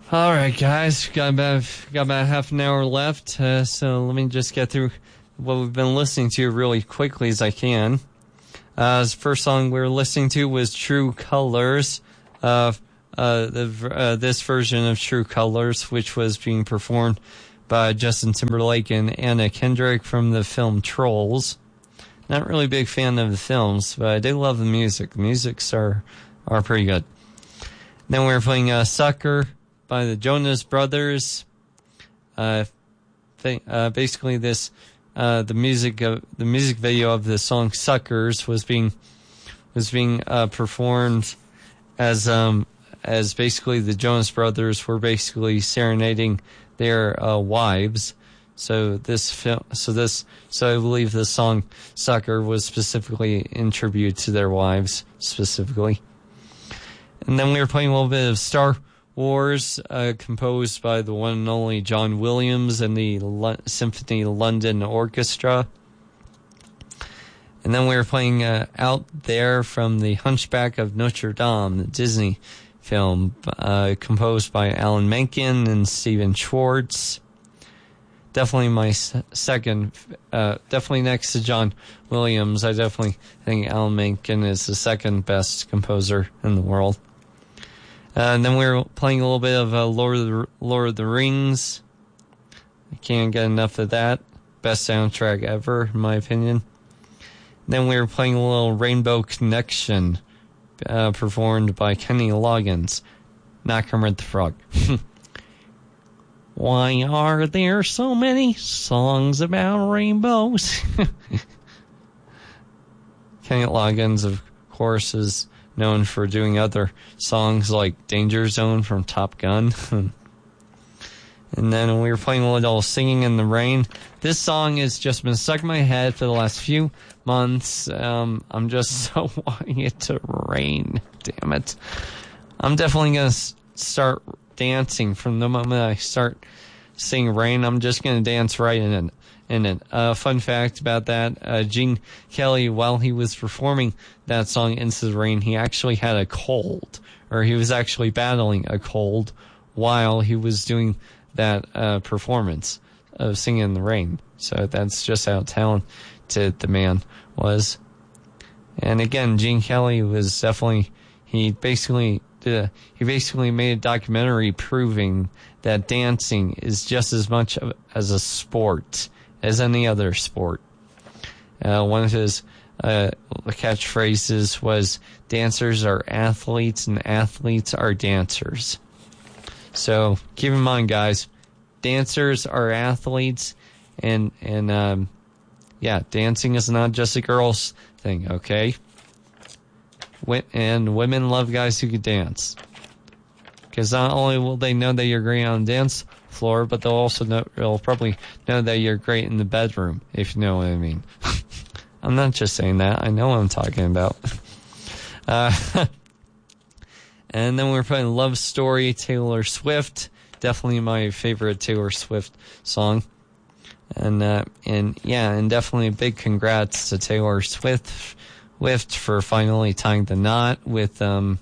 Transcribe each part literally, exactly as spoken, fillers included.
All right, guys, got about got about half an hour left, uh, so let me just get through what we've been listening to really quickly as I can. Uh, the first song we were listening to was True Colors. Uh, uh, the, uh, this version of True Colors, which was being performed by Justin Timberlake and Anna Kendrick from the film Trolls. Not really a big fan of the films, but I do love the music. The musics are, are pretty good. Then we were playing uh, Sucker by the Jonas Brothers. Uh, th- uh, basically, this uh, the music of, the music video of the song "Suckers" was being was being uh, performed as um as basically the Jonas Brothers were basically serenading their uh, wives. So this film, so this, so I believe the song "Sucker" was specifically in tribute to their wives, specifically. And then we were playing a little bit of Star Wars, uh, composed by the one and only John Williams and the L- Symphony London Orchestra. And then we were playing uh, Out There from the Hunchback of Notre Dame, the Disney film, uh, composed by Alan Menken and Stephen Schwartz. Definitely my s- second, uh, definitely next to John Williams. I definitely think Alan Menken is the second best composer in the world. Uh, and then we were playing a little bit of uh, Lord of the Lord of the Rings. I can't get enough of that. Best soundtrack ever, in my opinion. Then we were playing a little Rainbow Connection, uh, performed by Kenny Loggins, not Kermit the Frog. Why are there so many songs about rainbows? Kenny Loggins, of course, is known for doing other songs like Danger Zone from Top Gun. And then we were playing a little Singing in the Rain. This song has just been stuck in my head for the last few months. Um, I'm just so wanting it to rain. Damn it. I'm definitely going to s- start dancing from the moment I start singing Rain. I'm just going to dance right in it. In it. Uh, fun fact about that, uh, Gene Kelly, while he was performing that song Into the Rain, he actually had a cold, or he was actually battling a cold while he was doing that uh, performance of Singing in the Rain. So that's just how talented the man was. And again, Gene Kelly was definitely, he basically did a, he basically made a documentary proving that dancing is just as much of, as a sport as any other sport. Uh, one of his uh, catchphrases was, dancers are athletes and athletes are dancers. So keep in mind, guys, dancers are athletes, and, and um, yeah, dancing is not just a girl's thing, okay? And women love guys who can dance. Because not only will they know that you're great on the dance floor, but they'll also know, they'll probably know that you're great in the bedroom, if you know what I mean. I'm not just saying that. I know what I'm talking about. Uh, and then we're playing Love Story, Taylor Swift. Definitely my favorite Taylor Swift song. And, uh, and yeah, and definitely a big congrats to Taylor Swift, Swift for finally tying the knot with, um,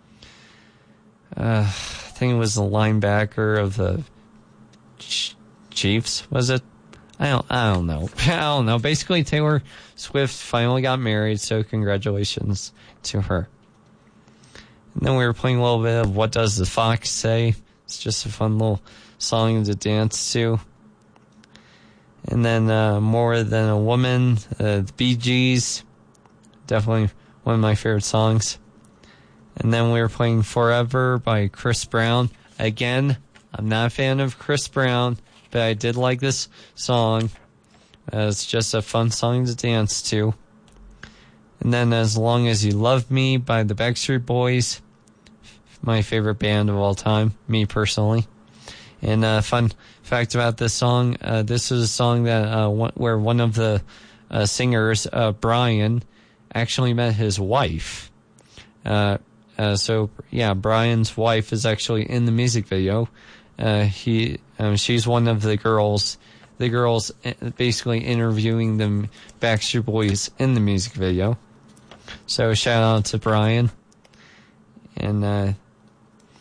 Uh, I think it was the linebacker of the Ch- Chiefs, was it? I don't, I don't know. I don't know. Basically, Taylor Swift finally got married, so congratulations to her. And then we were playing a little bit of What Does the Fox Say? It's just a fun little song to dance to. And then uh, More Than a Woman, uh, the Bee Gees. Definitely one of my favorite songs. And then we were playing Forever by Chris Brown. Again, I'm not a fan of Chris Brown, but I did like this song. Uh, it's just a fun song to dance to. And then As Long As You Love Me by the Backstreet Boys. My favorite band of all time, me personally. And uh, fun fact about this song, uh, this is a song that uh, one, where one of the uh, singers, uh, Brian, actually met his wife. Uh, Uh, so yeah, Brian's wife is actually in the music video. Uh, he, um, she's one of the girls, the girls basically interviewing the Backstreet Boys in the music video. So shout out to Brian. And, uh,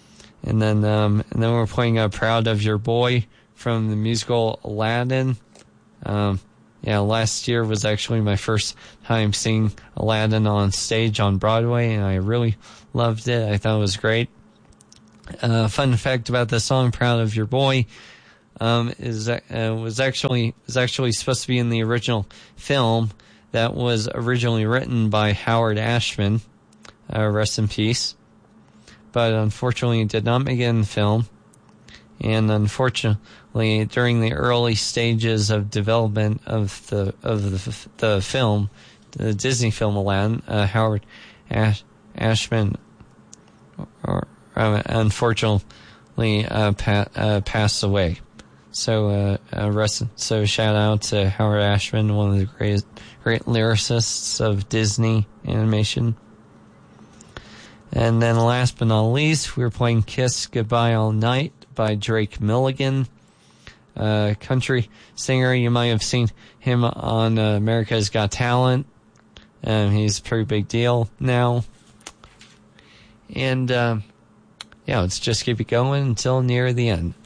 And then, um, and then we're playing uh, Proud of Your Boy from the musical Aladdin. Um, yeah, last year was actually my first time seeing Aladdin on stage on Broadway, and I really loved it. I thought it was great. Uh, fun fact about the song "Proud of Your Boy" um, is uh, was actually was actually supposed to be in the original film that was originally written by Howard Ashman. Uh, rest in peace. But unfortunately, it did not make it in the film. And unfortunately, during the early stages of development of the of the the film, the Disney film Aladdin, uh, Howard Ash, Ashman, or uh, unfortunately, uh, pa- uh, passed away. So, uh, uh, rest. So, shout out to Howard Ashman, one of the great great lyricists of Disney animation. And then, last but not least, we were playing "Kiss Goodbye All Night" by Drake Milligan, uh, country singer. You might have seen him on uh, America's Got Talent. Um, he's a pretty big deal now. And, uh, yeah, let's just keep it going until near the end.